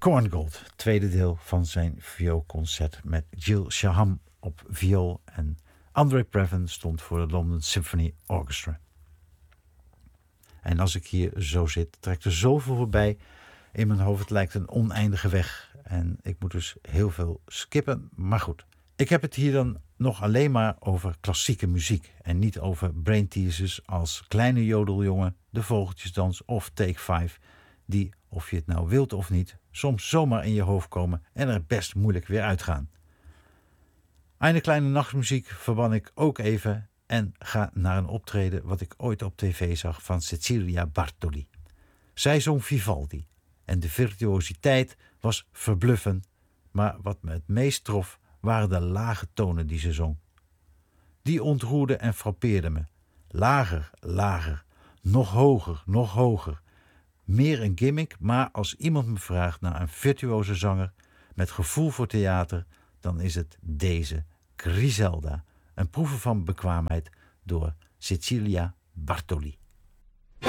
Korngold, tweede deel van zijn vioolconcert met Jill Shaham op viool en Andre Previn stond voor de London Symphony Orchestra. En als ik hier zo zit, trekt er zoveel voorbij in mijn hoofd. Het lijkt een oneindige weg en ik moet dus heel veel skippen, maar goed. Ik heb het hier dan nog alleen maar over klassieke muziek en niet over brainteasers als Kleine Jodeljongen, De Vogeltjesdans of Take 5, die, of je het nou wilt of niet, soms zomaar in je hoofd komen en er best moeilijk weer uitgaan. Eine kleine nachtmuziek verban ik ook even en ga naar een optreden wat ik ooit op tv zag van Cecilia Bartoli. Zij zong Vivaldi en de virtuositeit was verbluffend, maar wat me het meest trof waren de lage tonen die ze zong. Die ontroerden en frappeerden me. Lager, lager, nog hoger, nog hoger. Meer een gimmick, maar als iemand me vraagt naar een virtuoze zanger met gevoel voor theater, dan is het deze, Griselda, een proeven van bekwaamheid door Cecilia Bartoli.